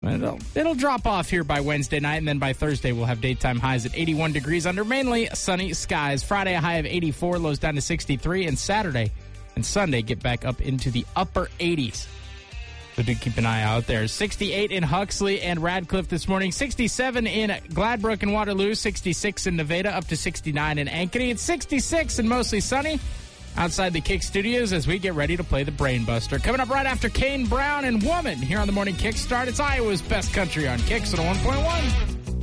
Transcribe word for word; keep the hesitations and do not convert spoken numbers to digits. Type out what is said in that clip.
It'll, it'll drop off here by Wednesday night, and then by Thursday we'll have daytime highs at eighty-one degrees under mainly sunny skies. Friday, a high of eighty-four, lows down to sixty-three, and Saturday and Sunday get back up into the upper eighties. So do keep an eye out there. sixty-eight in Huxley and Radcliffe this morning. sixty-seven in Gladbrook and Waterloo. sixty-six in Nevada. Up to sixty-nine in Ankeny. It's sixty-six and mostly sunny outside the Kick Studios as we get ready to play the Brainbuster. Coming up right after Kane Brown and Woman here on the Morning Kickstart. It's Iowa's best country on Kicks at one point one.